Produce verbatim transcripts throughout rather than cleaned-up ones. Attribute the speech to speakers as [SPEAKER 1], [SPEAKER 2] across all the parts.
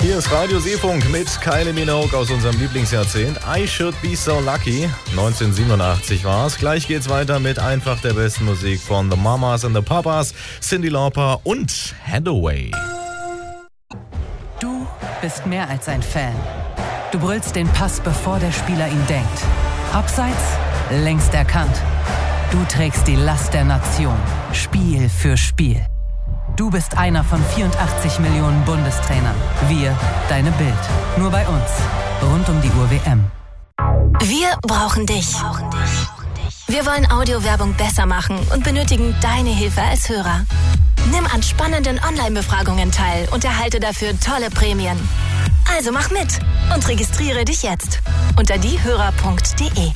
[SPEAKER 1] Hier ist Radio Seefunk mit Kylie Minogue aus unserem Lieblingsjahrzehnt. I Should Be So Lucky. neunzehnhundertsiebenundachtzig war es. Gleich geht's weiter mit einfach der besten Musik von The Mamas and the Papas, Cyndi Lauper und Hathaway.
[SPEAKER 2] Du bist mehr als ein Fan. Du brüllst den Pass, bevor der Spieler ihn denkt. Abseits, längst erkannt. Du trägst die Last der Nation, Spiel für Spiel. Du bist einer von vierundachtzig Millionen Bundestrainern. Wir, deine Bild. Nur bei uns. Rund um die Uhr W M.
[SPEAKER 3] Wir brauchen dich. Wir wollen Audiowerbung besser machen und benötigen deine Hilfe als Hörer. Nimm an spannenden Online-Befragungen teil und erhalte dafür tolle Prämien. Also mach mit und registriere dich jetzt unter diehörer punkt de.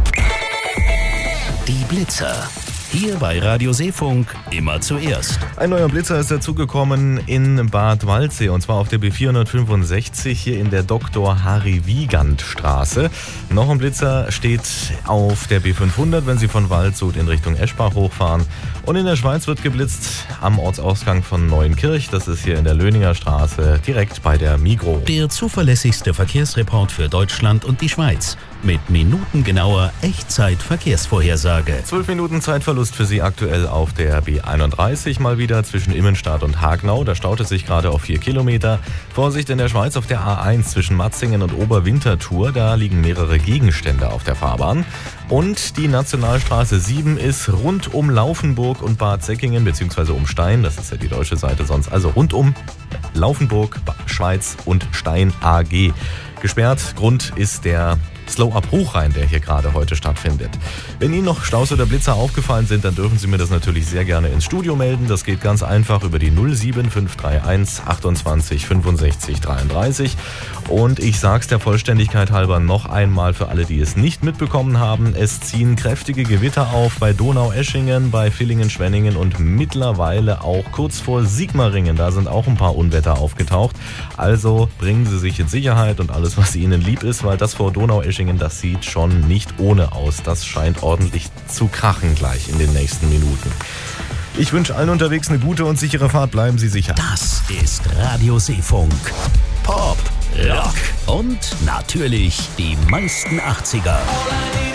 [SPEAKER 4] Die Blitzer. Hier bei Radio Seefunk immer zuerst.
[SPEAKER 1] Ein neuer Blitzer ist dazugekommen in Bad Waldsee und zwar auf der B vierhundertfünfundsechzig hier in der Doktor Harry Wiegand Straße. Noch ein Blitzer steht auf der B fünfhundert, wenn Sie von Waldshut in Richtung Eschbach hochfahren. Und in der Schweiz wird geblitzt am Ortsausgang von Neuenkirch. Das ist hier in der Löninger Straße, direkt bei der Migros.
[SPEAKER 4] Der zuverlässigste Verkehrsreport für Deutschland und die Schweiz. Mit minutengenauer Echtzeit-Verkehrsvorhersage.
[SPEAKER 1] Zwölf Minuten Zeitverlust für Sie aktuell auf der B einunddreißig mal wieder zwischen Immenstadt und Hagnau. Da staut es sich gerade auf vier Kilometer. Vorsicht in der Schweiz auf der A eins zwischen Matzingen und Oberwinterthur. Da liegen mehrere Gegenstände auf der Fahrbahn. Und die Nationalstraße sieben ist rund um Laufenburg und Bad Säckingen, beziehungsweise um Stein, das ist ja die deutsche Seite sonst, also rund um Laufenburg, Schweiz und Stein A G. Gesperrt. Grund ist der Slow-Up-Hochrhein, der hier gerade heute stattfindet. Wenn Ihnen noch Staus oder Blitzer aufgefallen sind, dann dürfen Sie mir das natürlich sehr gerne ins Studio melden. Das geht ganz einfach über die null sieben fünf drei eins achtundzwanzig fünfundsechzig dreiunddreißig. Und ich sag's der Vollständigkeit halber noch einmal für alle, die es nicht mitbekommen haben. Es ziehen kräftige Gewitter auf bei Donaueschingen, bei Villingen-Schwenningen und mittlerweile auch kurz vor Sigmaringen. Da sind auch ein paar Unwetter aufgetaucht. Also bringen Sie sich in Sicherheit und alles, was Ihnen lieb ist, weil das vor Donaueschingen, das sieht schon nicht ohne aus. Das scheint ordentlich zu krachen gleich in den nächsten Minuten. Ich wünsche allen unterwegs eine gute und sichere Fahrt. Bleiben Sie sicher.
[SPEAKER 4] Das ist Radio Seefunk. Pop, Rock und natürlich die meisten achtziger.